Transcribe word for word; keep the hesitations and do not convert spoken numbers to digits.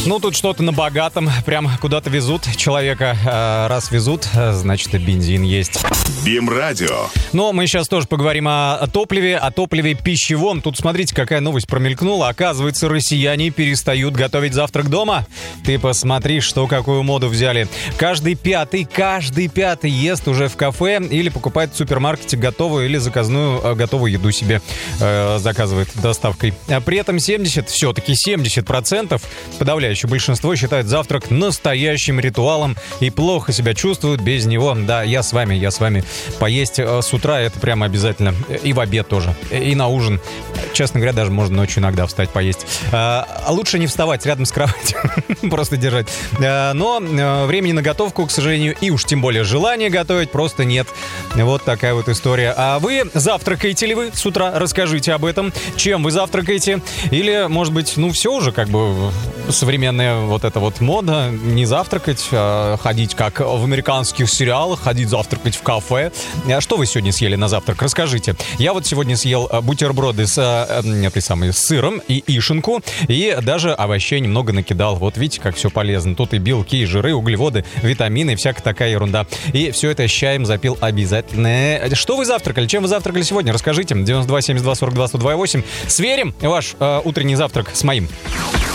Ну, тут что-то на богатом. Прям куда-то везут человека. А раз везут, значит, и бензин есть. БИМ-радио. Но мы сейчас тоже поговорим о топливе, о топливе пищевом. Тут смотрите, какая новость промелькнула. Оказывается, россияне перестают готовить завтрак дома. Ты посмотри, что какую моду взяли. Каждый пятый, каждый пятый ест уже в кафе или покупает в супермаркете готовую или заказную готовую еду себе э, заказывает доставкой. А при этом семьдесят, все-таки семьдесят процентов, подавляющее большинство считает завтрак настоящим ритуалом и плохо себя чувствуют без него. Да, я с вами, я с вами. Поесть с утра это прямо обязательно. И в обед тоже. И на ужин. Честно говоря, даже можно ночью иногда встать поесть. А лучше не вставать рядом с кроватью. Просто держать. Но времени на готовку, к сожалению, и уж тем более желания готовить просто нет. Вот такая вот история. А вы завтракаете ли вы с утра? Расскажите об этом. Чем вы завтракаете? Или, может быть, ну все уже как бы современная вот эта вот мода. Не завтракать, а ходить как в американских сериалах, ходить завтракать в кафе. А что вы сегодня съели на завтрак? Расскажите. Я вот сегодня съел бутерброды с этой самой с сыром и ишенку, и даже овощей немного накидал. Вот видите, как все полезно. Тут и белки, и жиры, углеводы, витамины, и всякая такая ерунда. И все это с чаем запил обязательно. Что вы завтракали? Чем вы завтракали сегодня? Расскажите. девяносто два семьдесят два сорок два сто два восемь. Сверим ваш э, утренний завтрак с моим.